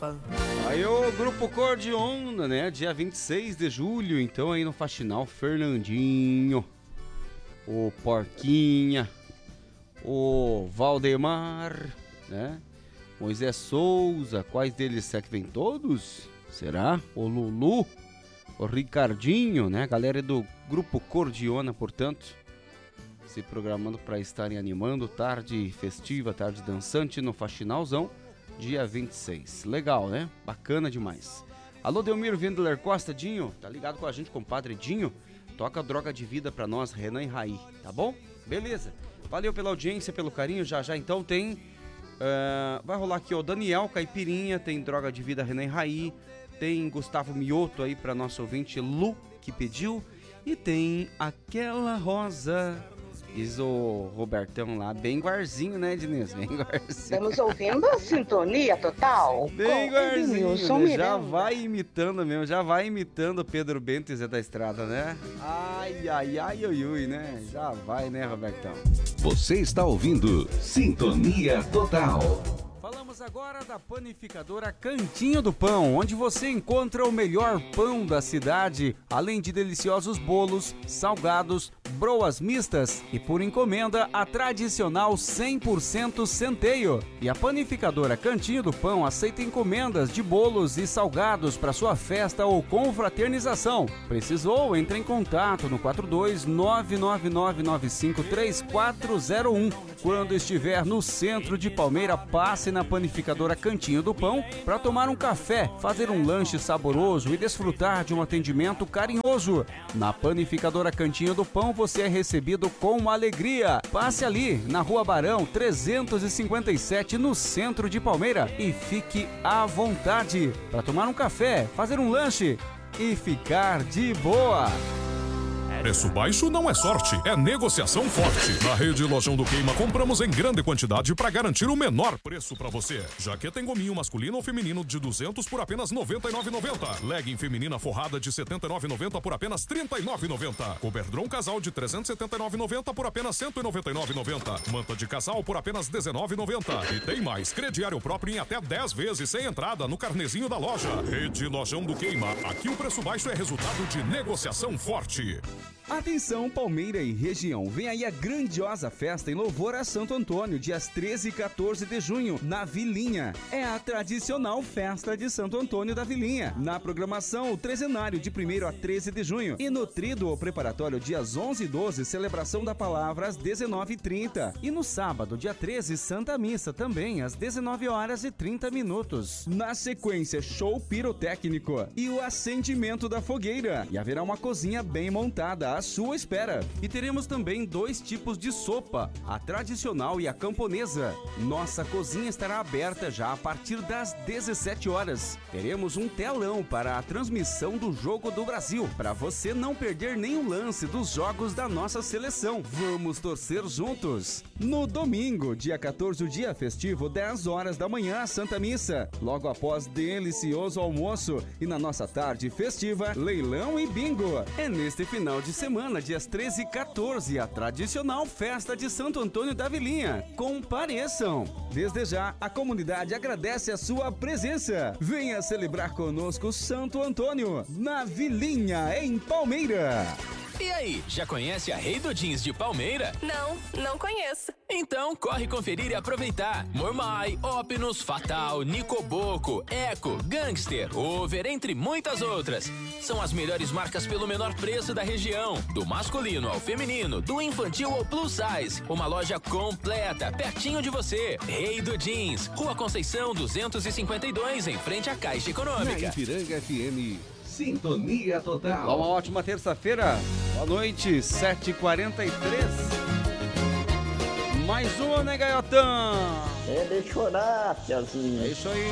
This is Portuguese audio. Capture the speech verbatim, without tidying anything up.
Europa. Aí o Grupo Cor de Onda, né? Dia vinte e seis de julho, então aí no Faxinal, Fernandinho, o Porquinha, o Valdemar, né? Moisés Souza, quais deles será que vem todos? Será? O Lulu, o Ricardinho, né? Galera do Grupo Cordiona, portanto, se programando para estarem animando tarde festiva, tarde dançante no Faxinalzão, dia vinte e seis. Legal, né? Bacana demais. Alô, Delmiro Wendler Costa, Dinho, tá ligado com a gente, compadre Dinho? Toca Droga de Vida pra nós, Renan e Raí, tá bom? Beleza. Valeu pela audiência, pelo carinho. Já já então tem... Uh, vai rolar aqui, ó, Daniel Caipirinha, tem Droga de Vida, Renan e Raí, tem Gustavo Mioto aí pra nosso ouvinte Lu, que pediu, e tem Aquela Rosa... Diz o Robertão lá, bem guarzinho, né, Diniz? Bem guarzinho. Estamos ouvindo a Sintonia Total. Bem guarzinho, né? Já Miranda. vai imitando mesmo, já vai imitando Pedro Bento e Zé da Estrada, né? Ai, ai, ai, ui, ui, né? Já vai, né, Robertão? Você está ouvindo Sintonia Total. Falamos agora da panificadora Cantinho do Pão, onde você encontra o melhor pão da cidade, além de deliciosos bolos, salgados, broas mistas e por encomenda a tradicional cem por cento centeio. E a panificadora Cantinho do Pão aceita encomendas de bolos e salgados para sua festa ou confraternização. Precisou? Entre em contato no quatro dois nove nove nove nove cinco três quatro zero um. Quando estiver no centro de Palmeira, passe na panificadora Cantinho do Pão para tomar um café, fazer um lanche saboroso e desfrutar de um atendimento carinhoso. Na panificadora Cantinho do Pão você é recebido com alegria. Passe ali na Rua Barão trezentos e cinquenta e sete, no centro de Palmeira, e fique à vontade para tomar um café, fazer um lanche e ficar de boa. Preço baixo não é sorte, é negociação forte. Na Rede Lojão do Queima compramos em grande quantidade para garantir o menor preço para você. Jaqueta em gominho masculino ou feminino de duzentos por apenas noventa e nove reais e noventa centavos. Legging feminina forrada de setenta e nove reais e noventa centavos por apenas trinta e nove reais e noventa centavos. Coberdron casal de trezentos e setenta e nove reais e noventa centavos por apenas cento e noventa e nove reais e noventa centavos. Manta de casal por apenas dezenove reais e noventa centavos. E tem mais, crediário próprio em até dez vezes sem entrada no carnezinho da loja. Rede Lojão do Queima. Aqui o preço baixo é resultado de negociação forte. Atenção, Palmeira e região, vem aí a grandiosa festa em louvor a Santo Antônio, dias treze e quatorze de junho, na Vilinha. É a tradicional festa de Santo Antônio da Vilinha. Na programação, o trezenário de primeiro a treze de junho. E no trido ou preparatório, dias onze e doze, celebração da palavra às dezenove e trinta. E no sábado, dia treze, Santa Missa, também às dezenove horas e trinta minutos. Na sequência, show pirotécnico e o acendimento da fogueira. E haverá uma cozinha bem montada à sua espera. E teremos também dois tipos de sopa, a tradicional e a camponesa. Nossa cozinha estará aberta já a partir das dezessete horas. Teremos um telão para a transmissão do Jogo do Brasil, para você não perder nenhum lance dos jogos da nossa seleção. Vamos torcer juntos. No domingo, dia quatorze, o dia festivo, dez horas da manhã, a Santa Missa. Logo após delicioso almoço e na nossa tarde festiva, leilão e bingo. É neste final de semana, dias treze e quatorze, a tradicional festa de Santo Antônio da Vilinha. Compareçam! Desde já, a comunidade agradece a sua presença. Venha celebrar conosco Santo Antônio, na Vilinha, em Palmeira. E aí, já conhece a Rei do Jeans de Palmeira? Não, não conheço. Então corre conferir e aproveitar. Mormai, Opinus, Fatal, Nicoboco, Eco, Gangster, Over, entre muitas outras. São as melhores marcas pelo menor preço da região. Do masculino ao feminino, do infantil ao plus size. Uma loja completa, pertinho de você. Rei do Jeans, Rua Conceição duzentos e cinquenta e dois, em frente à Caixa Econômica. Na Ipiranga F M, Sintonia Total. Uma ótima terça-feira. Boa noite, sete e quarenta e três. Mais uma, né, Gaiotão? É de chorar, Piazinho. É isso aí.